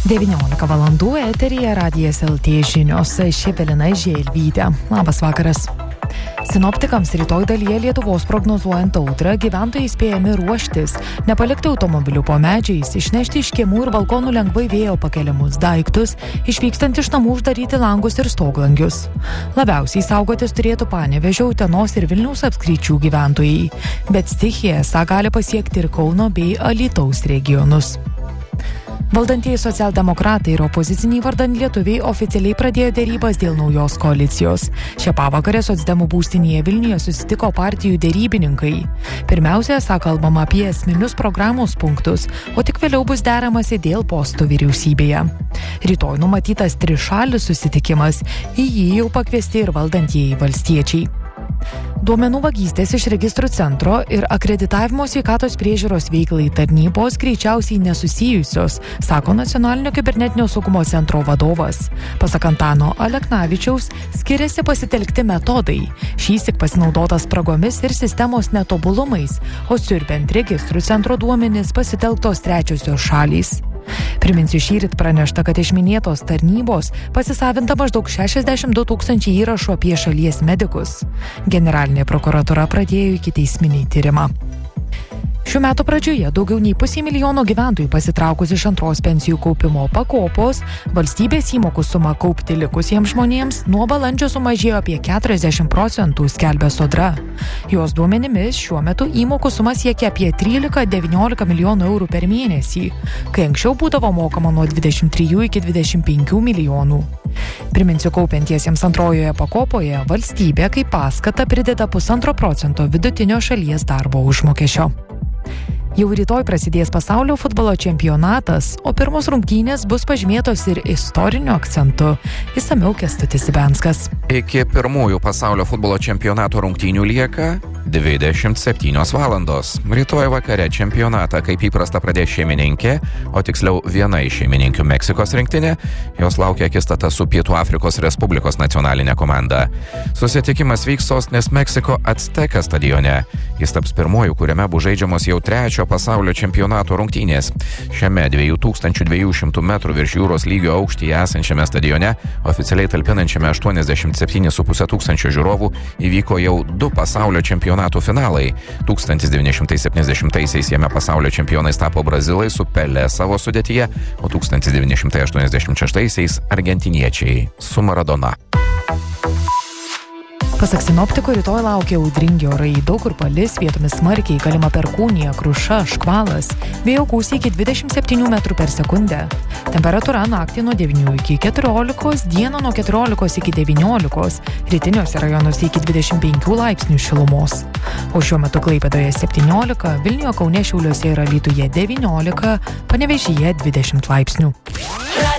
19 valandų eteryje Radijas LT žinios. Evelina Želvytė. Labas vakaras. Sinoptikams rytoj dalyje Lietuvos prognozuojant audrą, gyventojai įspėjami ruoštis, nepalikti automobilių po medžiais, išnešti iš kiemų ir balkonų lengvai vėjo pakeliamus daiktus, išvykstant iš namų uždaryti langus ir stoglangius. Labiausiai saugotis turėtų Panevėžio, Utenos ir Vilniaus apskričių gyventojai, bet stichija gali pasiekti ir Kauno bei Alytaus regionus. Valdantieji socialdemokratai ir opoziciniai vardan lietuviai oficialiai pradėjo derybas dėl naujos koalicijos. Šią pavakarę socdemų būstinėje Vilniuje susitiko partijų derybininkai. Pirmiausia, kalbama apie esminius programos punktus, o tik vėliau bus deramasi dėl postų vyriausybėje. Rytoj numatytas trišalis susitikimas, į jį jau pakviesti ir valdantieji valstiečiai. Duomenų vagystės iš registrų centro ir akreditavimo sveikatos priežiūros veiklai tarnybos greičiausiai nesusijusios, sako Nacionalinio kibernetinio saugumo centro vadovas. Pasak Antano Aleknavičiaus, skiriasi pasitelkti metodai. Šįsyk pasinaudotas spragomis ir sistemos netobulumais, o siurbiant registrų centro duomenis pasitelktos trečiosios šalys. Priminsiu, šįryt pranešta, kad iš minėtos tarnybos pasisavinta maždaug 62 000 įrašų apie šalies medikus. Generalinė prokuratūra pradėjo ikiteisminį tyrimą. Šių metų pradžioje daugiau nei 500 000 gyventojų pasitraukus iš antros pensijų kaupimo pakopos, valstybės įmokų suma kaupti likusiems žmonėms nuo balandžio sumažėjo apie 40%, skelbia Sodra. Jos duomenimis šiuo metu įmokų suma siekia apie 13–19 milijonų eurų per mėnesį, kai anksčiau būdavo mokama nuo 23 iki 25 milijonų. Priminsiu, kaupiantiesiems antrojoje pakopoje valstybė kaip paskatą prideda 1,5% vidutinio šalies darbo užmokesčio. Jau rytoj prasidės pasaulio futbolo čempionatas, o pirmos rungtynės bus pažymėtos ir istoriniu akcentu. Išsamiau Kęstutis Ibenskas. Iki pirmųjų pasaulio futbolo čempionato rungtynių lieka 27 valandos. Rytoj vakare čempionatą kaip įprasta pradės šeimininkė, o tiksliau viena iš šeimininkių Meksikos rinktinė. Jos laukia akistata su Pietų Afrikos Respublikos nacionalinė komanda. Susitikimas vyks sostinės Meksiko Azteca stadione. Jis taps pirmuoju, kuriame bus žaidžiamos jau trečio pasaulio čempionato rungtynės. Šiame 2200 metrų virš jūros lygio aukštyje esančiame stadione, oficialiai talpinančiame 87,5 tūkstančio žiūrovų, įvyko jau 2 pasaulio čempionatų finalai. 1970-aisiais jame pasaulio čempionais tapo brazilai su Pelé savo sudėtyje, o 1986-aisiais argentiniečiai su Maradona. Pasak sinoptikų, rytoj laukia audringi orai, daug kur palis, vietomis smarkiai, galima perkūnija, kruša, škvalas, vėjo gūsiai iki 27 metrų per sekundę. Temperatūra naktį nuo 9 iki 14, dieną nuo 14 iki 19, rytiniuose rajonuose iki 25 laipsnių šilumos. O šiuo metu Klaipėdoje 17, Vilniuje, Kaune, Šiauliuose ir Alytuje 19, Panevėžyje 20 laipsnių.